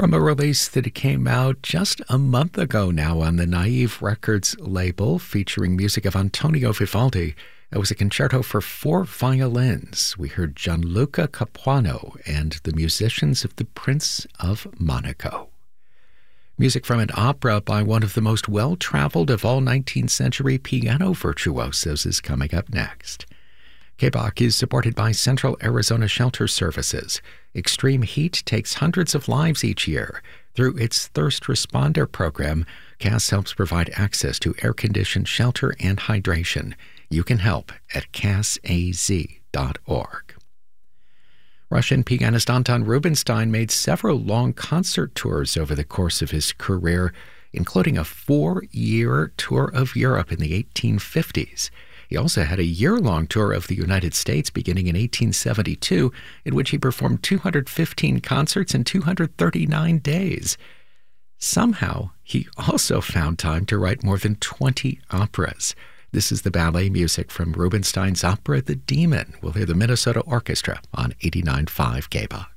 From a release that came out just a month ago now on the Naive Records label, featuring music of Antonio Vivaldi, it was a concerto for 4 violins. We heard Gianluca Capuano and the musicians of the Prince of Monaco. Music from an opera by one of the most well-traveled of all 19th century piano virtuosos is coming up next. KBOC is supported by Central Arizona Shelter Services. Extreme heat takes hundreds of lives each year. Through its Thirst Responder program, CAS helps provide access to air-conditioned shelter and hydration. You can help at casaz.org. Russian pianist Anton Rubinstein made several long concert tours over the course of his career, including a 4-year tour of Europe in the 1850s. He also had a year-long tour of the United States beginning in 1872, in which he performed 215 concerts in 239 days. Somehow, he also found time to write more than 20 operas. This is the ballet music from Rubinstein's opera The Demon. We'll hear the Minnesota Orchestra on 89.5 KBOC.